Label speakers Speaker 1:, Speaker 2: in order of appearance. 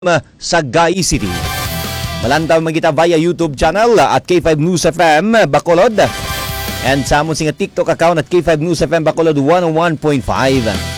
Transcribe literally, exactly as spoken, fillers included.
Speaker 1: sa Gai City. Malantaw magita via YouTube channel at K five News F M Bacolod. And sa amon singa TikTok account at K five News F M Bacolod one oh one point five.